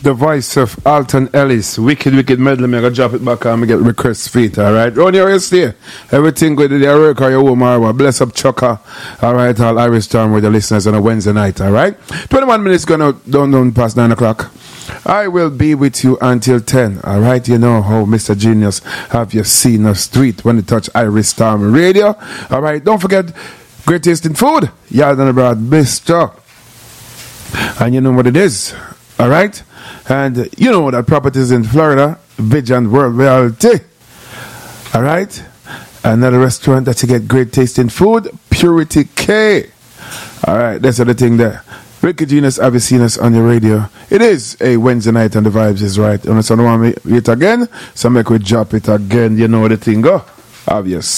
the voice of Alton Ellis. Wicked medley. I'm going to drop it back and I'm going to get request feet, alright? Ronnie, how you stay? Everything good with your work or your home or what? Bless up Chucker. Alright, all Irish Town with the listeners on a Wednesday night, alright? 21 minutes gonna down past 9 o'clock. I will be with you until 10, alright? You know how Mr. Genius have you seen the street when you touch Irish Town Radio. Alright, don't forget great tasting food. Yard and Abroad Bistro. And you know what it is. Alright? And you know that properties in Florida, Vigilant World Realty. Alright? Another restaurant that you get great tasting food, Purity K. Alright, that's the thing there. Ricky Genius, have you seen us on your radio? It is a Wednesday night and the vibes is right. And so I want to it again, so make we drop it again. You know the thing go. Obvious.